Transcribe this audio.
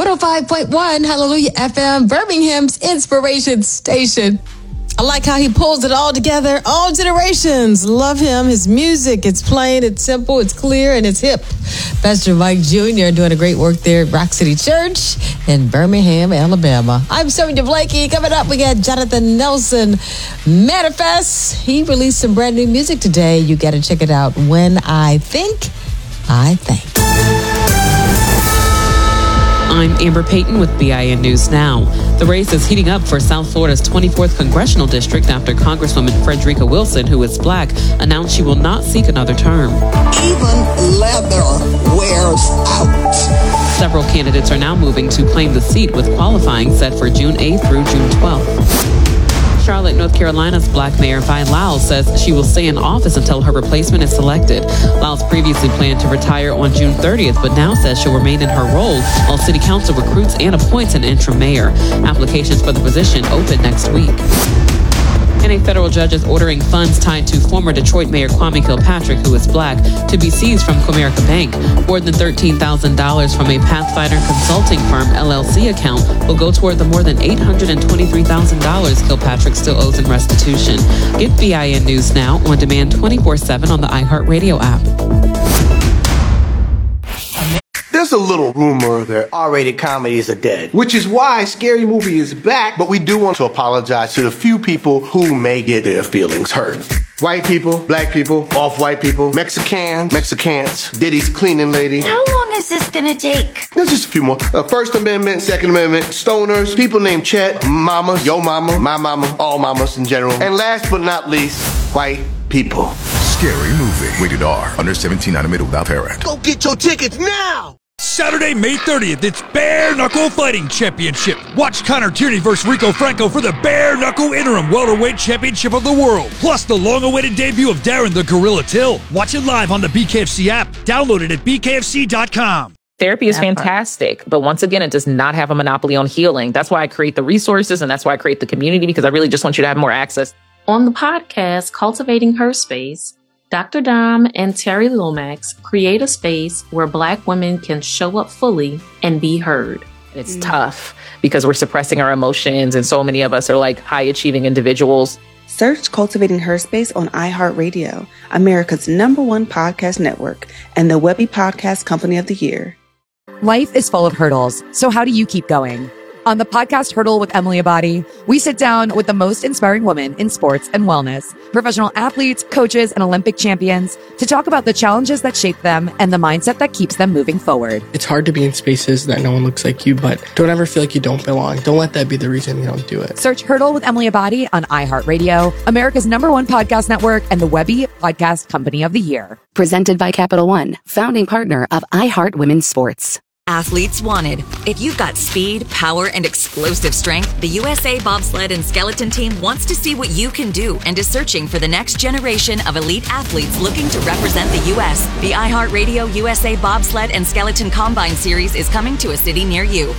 105.1 Hallelujah FM, Birmingham's Inspiration Station. I like how he pulls it all together. All generations love him. His music, it's plain, it's simple, it's clear, and it's hip. Pastor Mike Jr. doing a great work there at Rock City Church in Birmingham, Alabama. I'm Sonia Blakey. Coming up, we got Jonathan Nelson. Manifest. He released some brand new music today. You got to check it out. When I Think, I Think. I'm Amber Payton with BIN News Now. The race is heating up for South Florida's 24th Congressional District after Congresswoman Frederica Wilson, who is black, announced she will not seek another term. Even leather wears out. Several candidates are now moving to claim the seat, with qualifying set for June 8th through June 12th. Charlotte, North Carolina's black mayor Vi Lyles says she will stay in office until her replacement is selected. Lyles previously planned to retire on June 30th, but now says she'll remain in her role while City Council recruits and appoints an interim mayor. Applications for the position open next week. And a federal judge is ordering funds tied to former Detroit Mayor Kwame Kilpatrick, who is black, to be seized from Comerica Bank. More than $13,000 from a Pathfinder Consulting Firm LLC account will go toward the more than $823,000 Kilpatrick still owes in restitution. Get BIN News Now on demand 24/7 on the iHeartRadio app. There's a little rumor that R-rated comedies are dead, which is why Scary Movie is back, but we do want to apologize to the few people who may get their feelings hurt. White people, black people, off-white people, Mexicans, Diddy's cleaning lady. How long is this gonna take? There's just a few more. First Amendment, Second Amendment, stoners, people named Chet, mama, yo mama, my mama, all mamas in general. And last but not least, white people. Scary Movie. Rated R. Under 17 on admitted without parent. Go get your tickets now! Saturday, May 30th, it's Bare Knuckle Fighting Championship. Watch Connor Tierney versus Rico Franco for the Bare Knuckle Interim Welterweight Championship of the World. Plus the long-awaited debut of Darren the Gorilla Till. Watch it live on the BKFC app. Download it at bkfc.com. Therapy is fantastic, but once again, it does not have a monopoly on healing. That's why I create the resources, and that's why I create the community, because I really just want you to have more access. On the podcast, Cultivating Her Space, Dr. Dom and Terry Lomax create a space where Black women can show up fully and be heard. It's tough because we're suppressing our emotions, and so many of us are like high-achieving individuals. Search Cultivating Her Space on iHeartRadio, America's #1 podcast network, and the Webby Podcast Company of the Year. Life is full of hurdles, so how do you keep going? On the podcast Hurdle with Emily Abadi, we sit down with the most inspiring women in sports and wellness, professional athletes, coaches, and Olympic champions to talk about the challenges that shape them and the mindset that keeps them moving forward. It's hard to be in spaces that no one looks like you, but don't ever feel like you don't belong. Don't let that be the reason you don't do it. Search Hurdle with Emily Abadi on iHeartRadio, America's #1 podcast network, and the Webby Podcast Company of the Year. Presented by Capital One, founding partner of iHeart Women's Sports. Athletes wanted. If you've got speed, power, and explosive strength, the USA Bobsled and Skeleton Team wants to see what you can do and is searching for the next generation of elite athletes looking to represent the U.S. The iHeartRadio USA Bobsled and Skeleton Combine Series is coming to a city near you.